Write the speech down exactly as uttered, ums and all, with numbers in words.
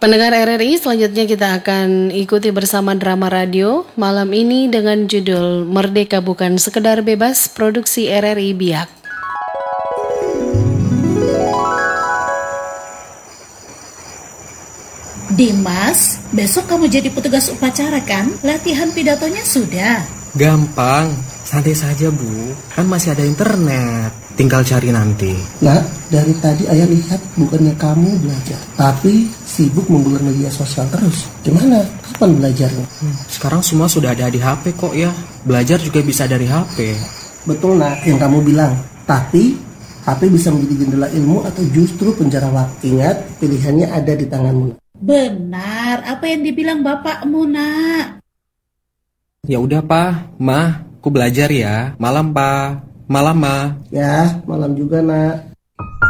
Pendengar R R I, selanjutnya kita akan ikuti bersama drama radio malam ini dengan judul Merdeka Bukan Sekedar Bebas, produksi R R I Biak. Dimas, besok kamu jadi petugas upacara kan? Latihan pidatonya sudah. Gampang, santai saja Bu. Kan masih ada internet, tinggal cari nanti. Nak, dari tadi ayah lihat bukannya kamu belajar, tapi sibuk membuat media sosial terus. Gimana? Kapan belajarnya? Hmm, sekarang semua sudah ada di H P kok ya. Belajar juga bisa dari H P. Betul nak, yang kamu bilang. Tapi H P bisa menjadi jendela ilmu atau justru penjara waktu. Ingat, pilihannya ada di tanganmu. Benar, apa yang dibilang bapakmu, nak? Ya udah Pak, Mah, aku belajar ya. Malam Pak, malam Mah. Ya, malam juga nak.